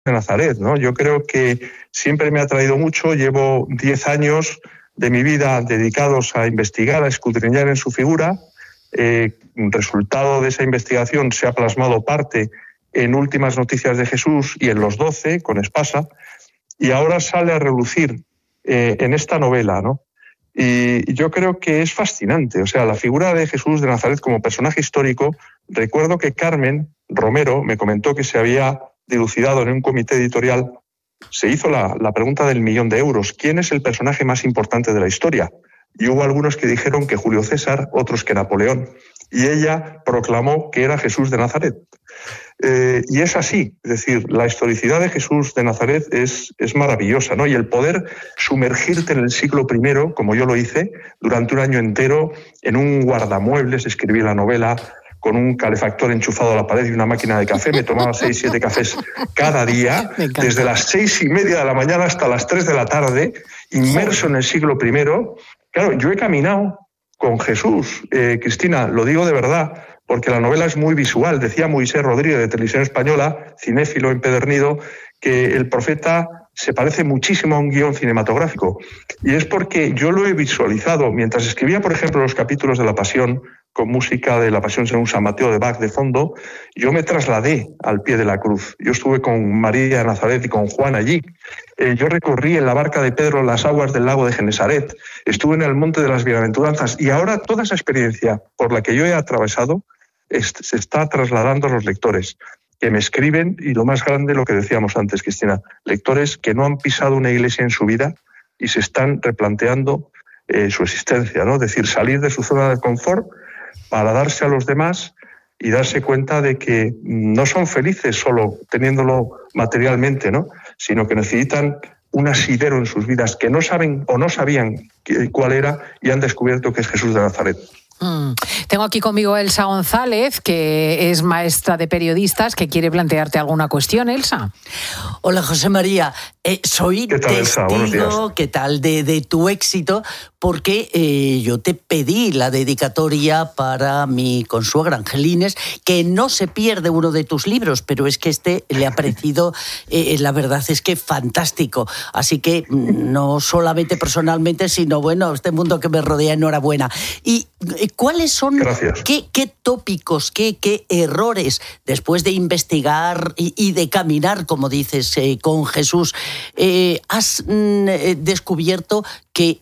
de Nazaret, ¿no? Yo creo que siempre me ha atraído mucho. Llevo 10 años de mi vida dedicados a investigar, a escudriñar en su figura. Resultado de esa investigación se ha plasmado parte en Últimas Noticias de Jesús y en Los 12, con Espasa, y ahora sale a relucir en esta novela, ¿no? Y yo creo que es fascinante. O sea, la figura de Jesús de Nazaret como personaje histórico, recuerdo que Carmen Romero me comentó que se había dilucidado en un comité editorial, se hizo la pregunta del €1.000.000. ¿Quién es el personaje más importante de la historia? Y hubo algunos que dijeron que Julio César, otros que Napoleón. Y ella proclamó que era Jesús de Nazaret. Y es así, es decir, la historicidad de Jesús de Nazaret es maravillosa, ¿no? Y el poder sumergirte en el siglo I, como yo lo hice, durante un año entero, en un guardamuebles, escribí la novela con un calefactor enchufado a la pared y una máquina de café, me tomaba 6, 7 cafés cada día, desde las 6:30 de la mañana hasta las 3 de la tarde, inmerso en el siglo I. Claro, yo he caminado con Jesús, Cristina, lo digo de verdad, porque la novela es muy visual. Decía Moisés Rodríguez, de Televisión Española, cinéfilo empedernido, que el profeta se parece muchísimo a un guión cinematográfico. Y es porque yo lo he visualizado. Mientras escribía, por ejemplo, los capítulos de La Pasión, con música de La Pasión según San Mateo de Bach de fondo, yo me trasladé al pie de la cruz. Yo estuve con María de Nazaret y con Juan allí. Yo recorrí en la barca de Pedro las aguas del lago de Genesaret. Estuve en el Monte de las Bienaventuranzas. Y ahora toda esa experiencia por la que yo he atravesado se está trasladando a los lectores que me escriben, y lo más grande, lo que decíamos antes, Cristina, lectores que no han pisado una iglesia en su vida y se están replanteando su existencia, ¿no? Es decir, salir de su zona de confort para darse a los demás y darse cuenta de que no son felices solo teniéndolo materialmente, ¿no? Sino que necesitan un asidero en sus vidas que no saben o no sabían cuál era, y han descubierto que es Jesús de Nazaret. Tengo aquí conmigo a Elsa González, que es maestra de periodistas, que quiere plantearte alguna cuestión. Elsa. Hola, José María. Soy ¿Qué tal, Elsa? Buenos días. ¿Qué tal? De tu éxito, porque yo te pedí la dedicatoria para mi consuegra Angelines, que no se pierde uno de tus libros, pero es que le ha parecido, la verdad es que fantástico. Así que no solamente personalmente, sino bueno, este mundo que me rodea, enhorabuena. Y ¿cuáles son, qué tópicos, qué errores, después de investigar y de caminar, como dices, con Jesús, has descubierto que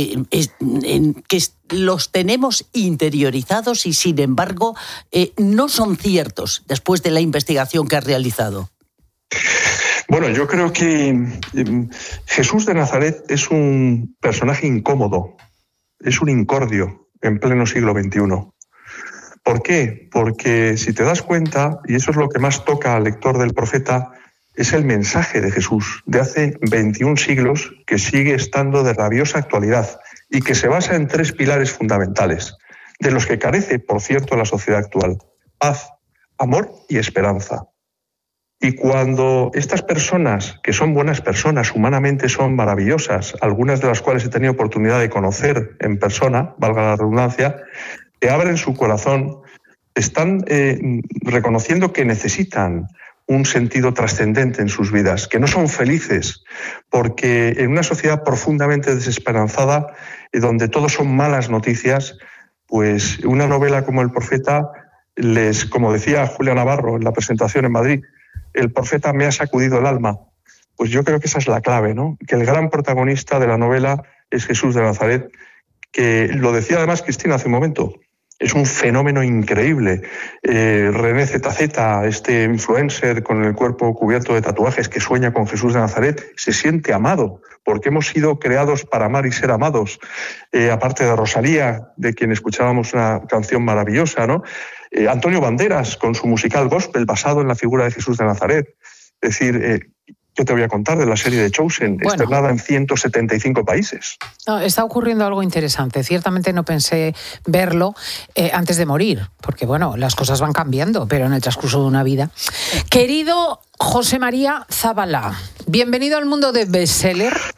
los tenemos interiorizados y, sin embargo, no son ciertos después de la investigación que has realizado? Bueno, yo creo que Jesús de Nazaret es un personaje incómodo, es un incordio en pleno siglo XXI. ¿Por qué? Porque si te das cuenta, y eso es lo que más toca al lector del profeta, es el mensaje de Jesús de hace 21 siglos que sigue estando de rabiosa actualidad y que se basa en 3 pilares fundamentales, de los que carece, por cierto, la sociedad actual: paz, amor y esperanza. Y cuando estas personas, que son buenas personas, humanamente son maravillosas, algunas de las cuales he tenido oportunidad de conocer en persona, valga la redundancia, que abren su corazón, están reconociendo que necesitan un sentido trascendente en sus vidas, que no son felices, porque en una sociedad profundamente desesperanzada, donde todo son malas noticias, pues una novela como El Profeta como decía Julia Navarro en la presentación en Madrid, el profeta me ha sacudido el alma. Pues yo creo que esa es la clave, ¿no? Que el gran protagonista de la novela es Jesús de Nazaret, que lo decía además Cristina hace un momento. Es un fenómeno increíble. René Zeta, este influencer con el cuerpo cubierto de tatuajes que sueña con Jesús de Nazaret, se siente amado, porque hemos sido creados para amar y ser amados. Aparte de Rosalía, de quien escuchábamos una canción maravillosa, ¿no? Antonio Banderas, con su musical gospel basado en la figura de Jesús de Nazaret. Es decir, ¿qué te voy a contar de la serie de Chosen, estrenada en 175 países? No, está ocurriendo algo interesante. Ciertamente no pensé verlo antes de morir, porque bueno, las cosas van cambiando, pero en el transcurso de una vida. Querido José María Zabala, bienvenido al mundo de bestseller.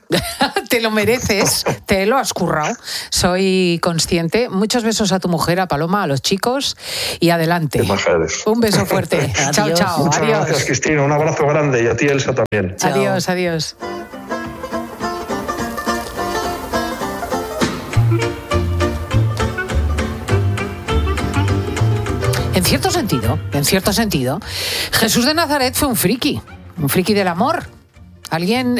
Te lo mereces, te lo has currado. Soy consciente. Muchos besos a tu mujer, a Paloma, a los chicos y adelante. Un beso fuerte. Chao, chao. Muchas adiós. Gracias, Cristina. Un abrazo grande y a ti, Elsa, también. Chao. Adiós, adiós. En cierto sentido, Jesús de Nazaret fue un friki del amor. Alguien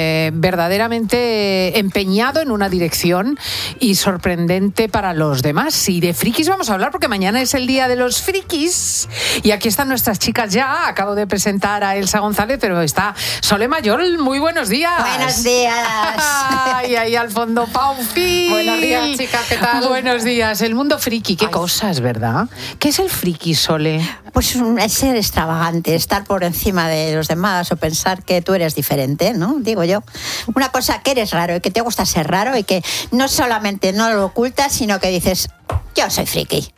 verdaderamente empeñado en una dirección y sorprendente para los demás. Y de frikis vamos a hablar porque mañana es el día de los frikis. Y aquí están nuestras chicas ya. Acabo de presentar a Elsa González, pero está Sole Mayol. Muy buenos días. Buenos días. Y ahí al fondo, Paufi. Buenos días, chicas, ¿qué tal? Buenos días. El mundo friki, qué cosas, ¿verdad? ¿Qué es el friki, Sole? Pues es ser extravagante, estar por encima de los demás o pensar que tú eres diferente, ¿no? Digo yo. Una cosa, que eres raro y que te gusta ser raro y que no solamente no lo ocultas, sino que dices, yo soy friki.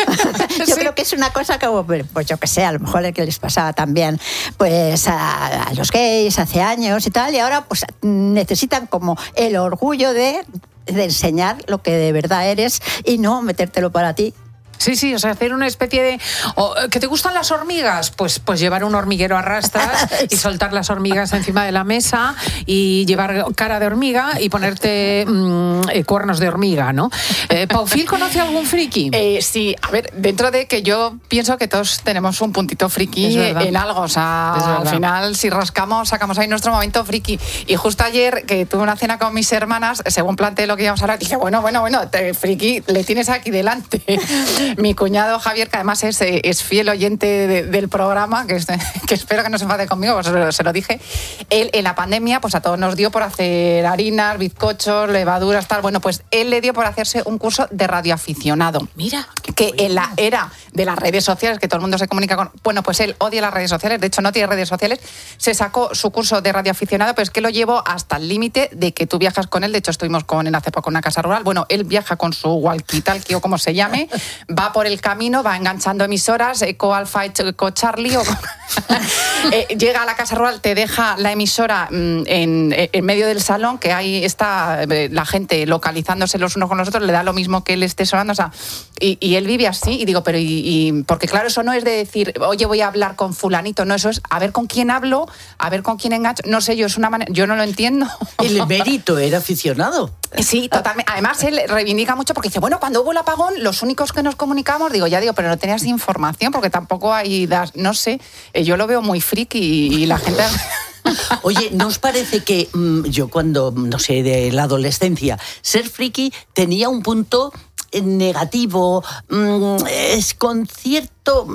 Yo creo que es una cosa que, pues yo que sé, a lo mejor es que les pasaba también pues a los gays hace años y tal, y ahora pues necesitan como el orgullo de enseñar lo que de verdad eres y no metértelo para ti. Sí, o sea, hacer una especie de... ¿Que te gustan las hormigas? Pues llevar un hormiguero a rastras y soltar las hormigas encima de la mesa y llevar cara de hormiga y ponerte cuernos de hormiga, ¿no? ¿Paufil conoce algún friki? Sí, a ver, dentro de que yo pienso que todos tenemos un puntito friki en algo, o sea, al final si rascamos sacamos ahí nuestro momento friki. Y justo ayer que tuve una cena con mis hermanas, según planteé lo que íbamos a hablar, dije, bueno, friki le tienes aquí delante. Mi cuñado Javier, que además es fiel oyente del programa, que espero que no se enfade conmigo, pues se lo dije. Él en la pandemia pues a todos nos dio por hacer harinas, bizcochos, levaduras, tal. Bueno, pues él le dio por hacerse un curso de radioaficionado. Mira. Que en la era de las redes sociales, que todo el mundo se comunica con... Bueno, pues él odia las redes sociales, de hecho no tiene redes sociales, se sacó su curso de radioaficionado, pero es que lo llevó hasta el límite de que tú viajas con él. De hecho estuvimos con él hace poco en una casa rural. Bueno, él viaja con su walkie-talkie o como se llame, va por el camino, va enganchando emisoras, Eco Alfa, Eco Charlie, llega a la casa rural, te deja la emisora en medio del salón, que ahí está la gente localizándose los unos con los otros, le da lo mismo que él esté sonando, o sea, y él vive así, y digo, pero porque claro, eso no es de decir, oye, voy a hablar con fulanito, no, eso es a ver con quién hablo, a ver con quién engancho, no sé, yo es una manera, yo no lo entiendo. El emérito era aficionado. Sí, totalmente. Además, él reivindica mucho porque dice, bueno, cuando hubo el apagón, los únicos que nos comunicamos, pero no tenías información porque tampoco hay, no sé, yo lo veo muy friki y la gente... Oye, ¿no os parece que yo cuando, no sé, de la adolescencia, ser friki tenía un punto negativo, es con cierto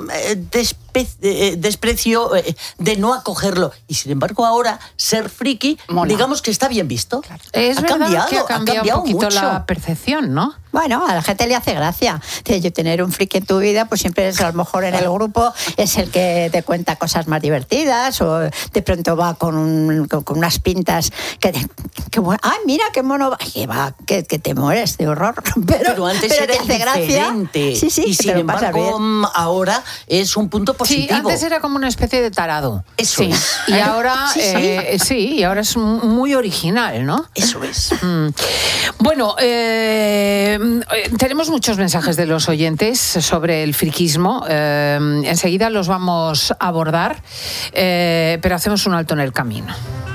desprecio de no acogerlo? Y sin embargo ahora ser friki, digamos que está bien visto. Claro. Es verdad que ha cambiado un poquito mucho la percepción, ¿no? Bueno, a la gente le hace gracia. Yo tener un friki en tu vida, pues siempre es, a lo mejor en el grupo es el que te cuenta cosas más divertidas o de pronto va con unas pintas que bueno, ¡ay, mira qué mono! Que te mueres de horror. Pero antes era te hace diferente. Gracia. Sí, y sin embargo ahora es un punto positivo. Sí, antes era como una especie de tarado. Eso sí. es. Y ahora y ahora es muy original, ¿no? Eso es. Bueno, tenemos muchos mensajes de los oyentes sobre el friquismo. Enseguida los vamos a abordar, pero hacemos un alto en el camino.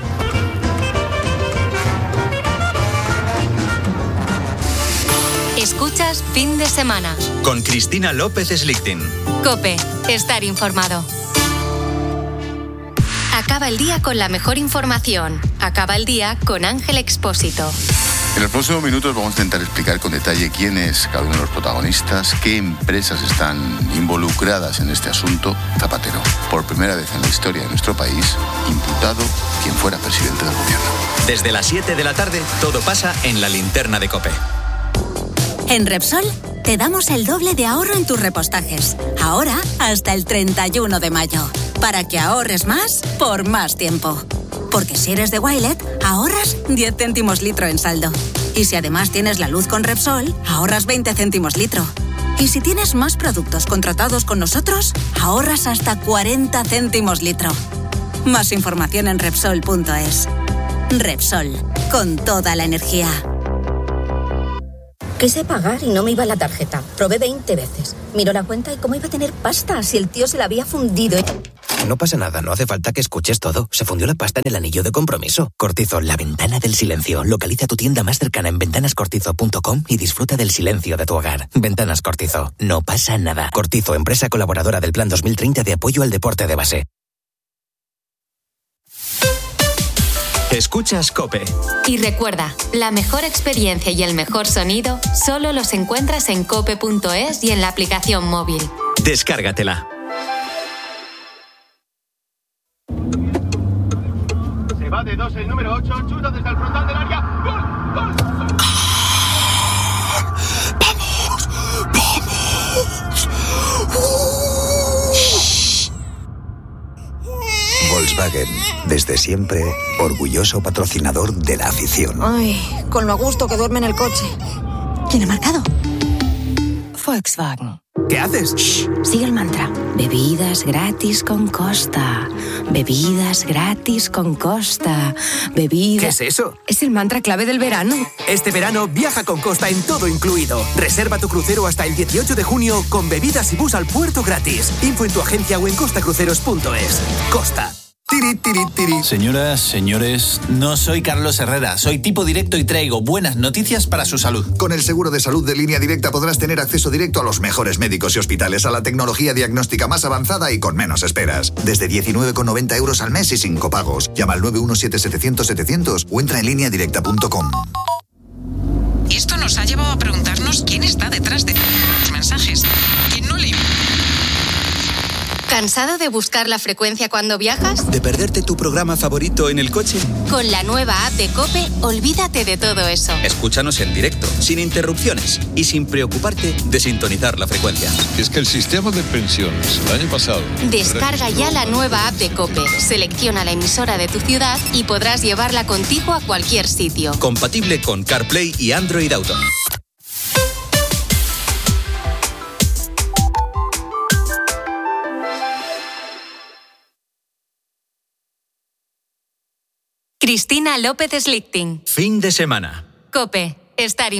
Escuchas Fin de Semana con Cristina López Slichting. COPE, estar informado. Acaba el día con la mejor información. Acaba el día con Ángel Expósito. En los próximos minutos vamos a intentar explicar con detalle quién es cada uno de los protagonistas, qué empresas están involucradas en este asunto. Zapatero, por primera vez en la historia de nuestro país, imputado quien fuera presidente del gobierno. Desde las 7 de la tarde, todo pasa en la linterna de COPE. En Repsol te damos el doble de ahorro en tus repostajes. Ahora hasta el 31 de mayo. Para que ahorres más por más tiempo. Porque si eres de Wilet, ahorras 10 céntimos litro en saldo. Y si además tienes la luz con Repsol, ahorras 20 céntimos litro. Y si tienes más productos contratados con nosotros, ahorras hasta 40 céntimos litro. Más información en Repsol.es. Repsol, con toda la energía. Quise pagar y no me iba la tarjeta. Probé 20 veces. Miro la cuenta y cómo iba a tener pasta si el tío se la había fundido. No pasa nada, no hace falta que escuches todo. Se fundió la pasta en el anillo de compromiso. Cortizo, la ventana del silencio. Localiza tu tienda más cercana en ventanascortizo.com y disfruta del silencio de tu hogar. Ventanas Cortizo, no pasa nada. Cortizo, empresa colaboradora del Plan 2030 de apoyo al deporte de base. Escuchas COPE. Y recuerda, la mejor experiencia y el mejor sonido solo los encuentras en cope.es y en la aplicación móvil. Descárgatela. Se va de 2 el número 8, chuta desde el frontal del área. ¡Gol! ¡Gol! ¡Vamos! ¡Vamos! Volkswagen, desde siempre, orgulloso patrocinador de la afición. Ay, con lo a gusto que duerme en el coche. ¿Quién ha marcado? Volkswagen. ¿Qué haces? Shh, sigue el mantra. Bebidas gratis con Costa. Bebidas gratis con Costa. Bebidas... ¿Qué es eso? Es el mantra clave del verano. Este verano viaja con Costa en todo incluido. Reserva tu crucero hasta el 18 de junio con bebidas y bus al puerto gratis. Info en tu agencia o en costacruceros.es. Costa. Tiri, tiri, tiri. Señoras, señores, no soy Carlos Herrera, soy tipo directo y traigo buenas noticias para su salud. Con el seguro de salud de Línea Directa podrás tener acceso directo a los mejores médicos y hospitales, a la tecnología diagnóstica más avanzada y con menos esperas. Desde 19,90 euros al mes y sin copagos. Llama al 917-700-700 o entra en lineadirecta.com. Esto nos ha llevado a preguntarnos quién está detrás de los mensajes. ¿Quién no lee? ¿Cansado de buscar la frecuencia cuando viajas? ¿De perderte tu programa favorito en el coche? Con la nueva app de COPE, olvídate de todo eso. Escúchanos en directo, sin interrupciones y sin preocuparte de sintonizar la frecuencia. Es que el sistema de pensiones el año pasado... Descarga ya la nueva app de COPE, selecciona la emisora de tu ciudad y podrás llevarla contigo a cualquier sitio. Compatible con CarPlay y Android Auto. Cristina López Slichting. Fin de semana. COPE. Estar